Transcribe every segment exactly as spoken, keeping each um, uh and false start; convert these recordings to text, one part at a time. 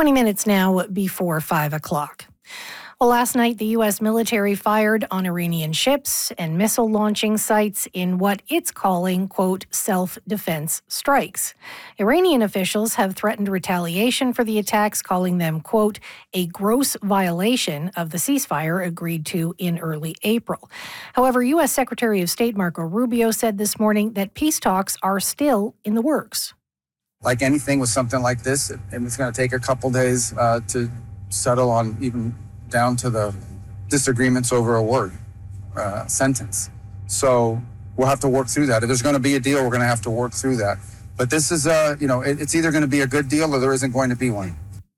twenty minutes now before five o'clock. Well, last night, the U S military fired on Iranian ships and missile launching sites in what it's calling, quote, self-defense strikes. Iranian officials have threatened retaliation for the attacks, calling them, quote, a gross violation of the ceasefire agreed to in early April. However, U S Secretary of State Marco Rubio said this morning that peace talks are still in the works. Like anything with something like this, it, it's going to take a couple days uh, to settle on even down to the disagreements over a word, uh, sentence. So we'll have to work through that. If there's going to be a deal, we're going to have to work through that. But this is, uh, you know, it, it's either going to be a good deal or there isn't going to be one.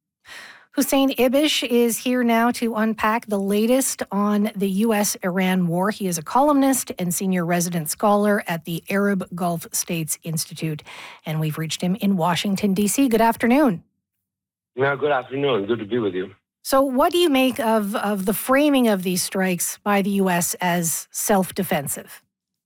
Hussein Ibish is here now to unpack the latest on the U S Iran war. He is a columnist and senior resident scholar at the Arab Gulf States Institute. And we've reached him in Washington, D C. Good afternoon. Yeah, good afternoon. Good to be with you. So what do you make of, of the framing of these strikes by the U S as self-defensive?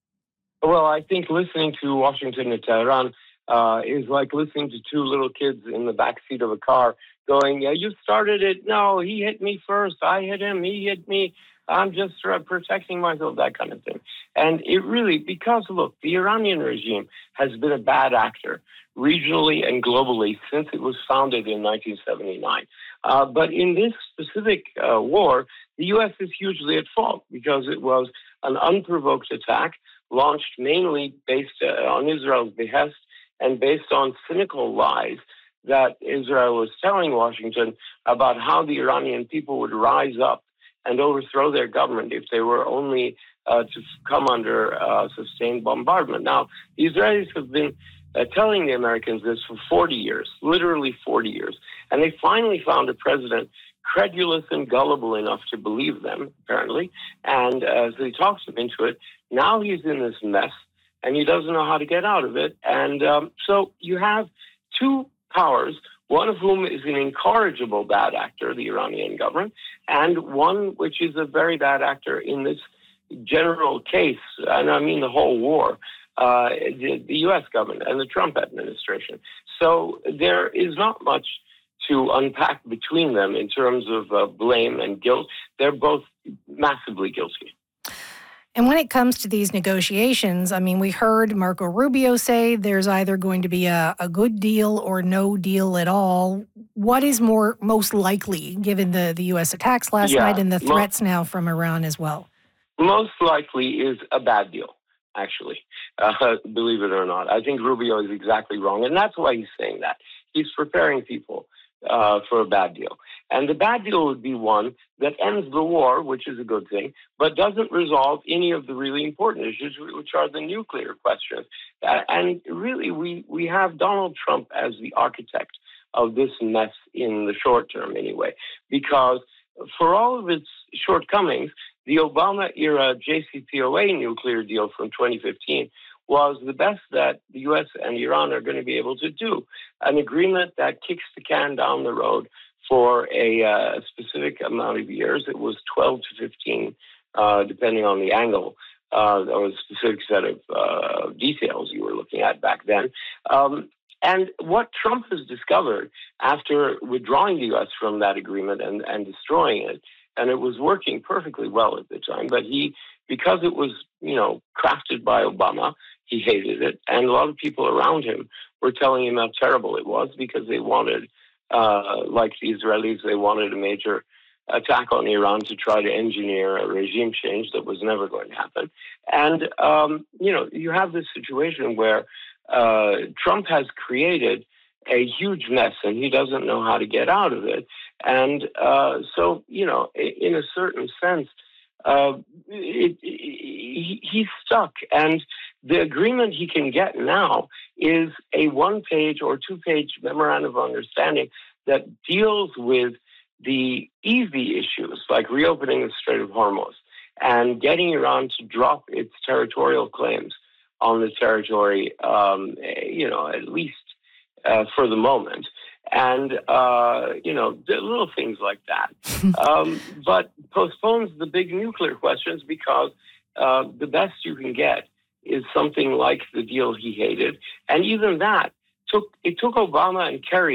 Well, I think listening to Washington and Tehran uh, is like listening to two little kids in the backseat of a car going, yeah, you started it. No, he hit me first. I hit him. He hit me. I'm just uh, protecting myself, that kind of thing. And it really, because, look, the Iranian regime has been a bad actor regionally and globally since it was founded in nineteen seventy-nine. Uh, but in this specific uh, war, the U S is hugely at fault because it was an unprovoked attack launched mainly based uh, on Israel's behest and based on cynical lies that Israel was telling Washington about how the Iranian people would rise up and overthrow their government if they were only uh, to come under uh, sustained bombardment. Now, the Israelis have been uh, telling the Americans this for forty years, literally forty years. And they finally found a president credulous and gullible enough to believe them, apparently. And uh, so he talks them into it. Now he's in this mess, and he doesn't know how to get out of it. And um, so you have two powers, one of whom is an incorrigible bad actor, the Iranian government, and one which is a very bad actor in this general case, and I mean the whole war, uh, the, the U S government and the Trump administration. So there is not much to unpack between them in terms of uh, blame and guilt. They're both massively guilty. And when it comes to these negotiations, I mean, we heard Marco Rubio say there's either going to be a, a good deal or no deal at all. What is more most likely, given the, the U S attacks last yeah, night and the threats mo- now from Iran as well? Most likely is a bad deal, actually, uh, believe it or not. I think Rubio is exactly wrong, and that's why he's saying that. He's preparing people uh, for a bad deal. And the bad deal would be one that ends the war, which is a good thing, but doesn't resolve any of the really important issues, which are the nuclear questions. Uh, and really, we, we have Donald Trump as the architect of this mess in the short term anyway, because for all of its shortcomings, the Obama-era J C P O A nuclear deal from twenty fifteen was the best that the U S and Iran are going to be able to do, an agreement that kicks the can down the road for a uh, specific amount of years. It was twelve to fifteen, uh, depending on the angle, uh, or a specific set of uh, details you were looking at back then. Um, and what Trump has discovered after withdrawing the U S from that agreement and, and destroying it, and it was working perfectly well at the time, but he, because it was, you know, crafted by Obama, he hated it. And a lot of people around him were telling him how terrible it was because they wanted, uh, like the Israelis, they wanted a major attack on Iran to try to engineer a regime change that was never going to happen. And, um, you know, you have this situation where uh, Trump has created a huge mess and he doesn't know how to get out of it. And uh, so, you know, in a certain sense, uh, it, it, he, he's stuck. And the agreement he can get now is a one-page or two-page memorandum of understanding that deals with the easy issues, like reopening the Strait of Hormuz and getting Iran to drop its territorial claims on the territory, um, you know, at least uh, for the moment. And, uh, you know, little things like that. um, but postpones the big nuclear questions because uh, the best you can get is something like the deal he hated. And even that, took it took Obama and Kerry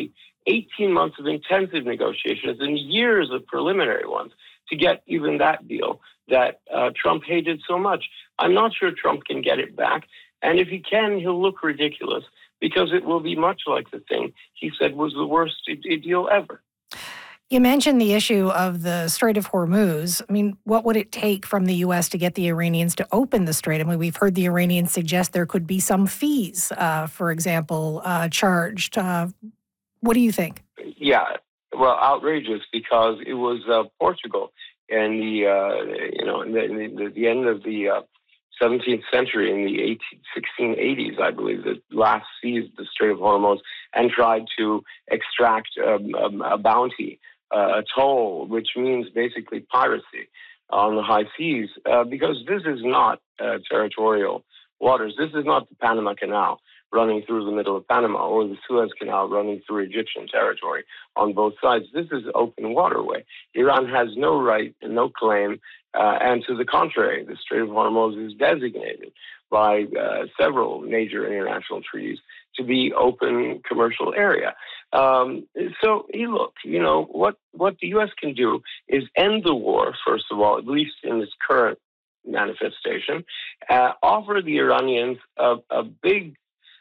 eighteen months of intensive negotiations and years of preliminary ones to get even that deal that uh, Trump hated so much. I'm not sure Trump can get it back. And if he can, he'll look ridiculous because it will be much like the thing he said was the worst deal ever. You mentioned the issue of the Strait of Hormuz. I mean, what would it take from the U S to get the Iranians to open the strait? I mean, we've heard the Iranians suggest there could be some fees, uh, for example, uh, charged. Uh, what do you think? Yeah, well, outrageous because it was uh, Portugal and the uh, you know in the, in the, the end of the uh, seventeenth century, in the sixteen eighties, I believe, that last seized the Strait of Hormuz and tried to extract um, um, a bounty. Uh, a toll, which means basically piracy on the high seas, uh, because this is not uh, territorial waters. This is not the Panama Canal running through the middle of Panama or the Suez Canal running through Egyptian territory on both sides. This is open waterway. Iran has no right and no claim, uh, and to the contrary, the Strait of Hormuz is designated by uh, several major international treaties to be open commercial area. Um, so, hey, look, you know, what, what the U S can do is end the war, first of all, at least in its current manifestation, uh, offer the Iranians a, a big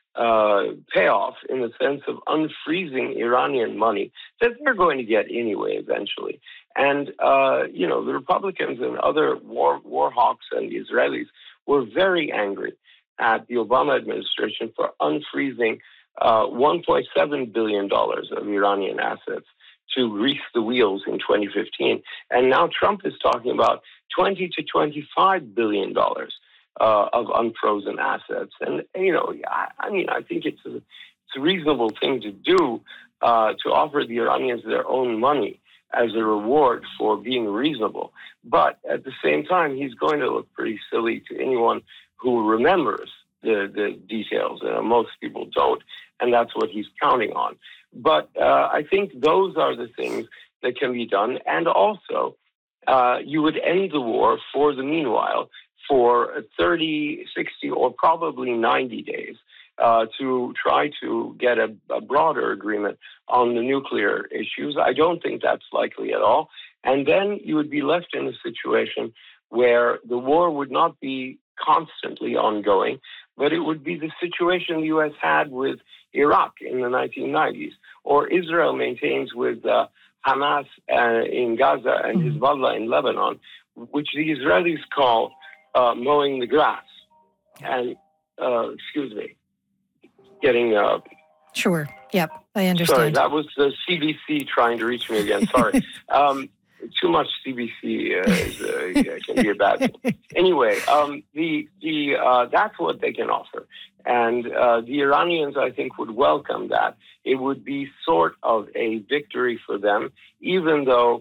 uh, payoff in the sense of unfreezing Iranian money that they're going to get anyway eventually. And, uh, you know, the Republicans and other war, war hawks and the Israelis were very angry at the Obama administration for unfreezing uh, one point seven billion dollars of Iranian assets to grease the wheels in twenty fifteen. And now Trump is talking about twenty to twenty-five billion dollars uh, of unfrozen assets. And, you know, I, I mean, I think it's a, it's a reasonable thing to do uh, to offer the Iranians their own money as a reward for being reasonable. But at the same time, he's going to look pretty silly to anyone who remembers the, the details. Uh, most people don't, and that's what he's counting on. But uh, I think those are the things that can be done. And also, uh, you would end the war for the meanwhile for thirty, sixty, or probably ninety days uh, to try to get a, a broader agreement on the nuclear issues. I don't think that's likely at all. And then you would be left in a situation where the war would not be constantly ongoing, but it would be the situation the U S had with Iraq in the nineteen nineties, or Israel maintains with uh, Hamas uh, in Gaza and Hezbollah in Lebanon, which the Israelis call uh, mowing the grass. And, uh, excuse me, getting... Uh, sure, yep, I understand. Sorry, that was the C B C trying to reach me again, sorry. um, Too much C B C uh, is, uh, can be a bad thing. Anyway, um, the the uh, that's what they can offer, and uh, the Iranians, I think, would welcome that. It would be sort of a victory for them, even though